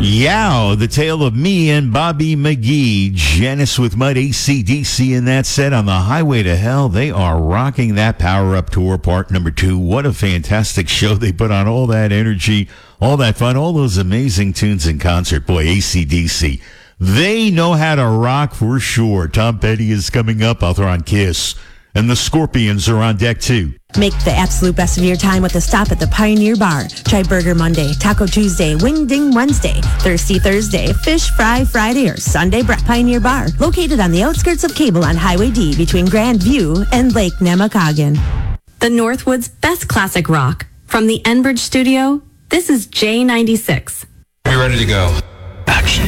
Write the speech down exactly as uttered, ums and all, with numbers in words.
Yow, the tale of me and Bobby McGee. Janice with Mud, A C D C in that set on the highway to hell. They are rocking that Power Up Tour, part number two. What a fantastic show they put on. All that energy, all that fun, all those amazing tunes in concert. Boy, A C D C. They know how to rock for sure. Tom Petty is coming up. I'll throw on Kiss. And the Scorpions are on deck too. Make the absolute best of your time with a stop at the Pioneer Bar. Try Burger Monday, Taco Tuesday, Wing Ding Wednesday, Thirsty Thursday, Fish Fry Friday, or Sunday Brunch. Pioneer Bar, located on the outskirts of Cable on Highway D between Grand View and Lake Nemacolin. The Northwood's best classic rock. From the Enbridge studio, this is J ninety-six. Are you ready to go? Action.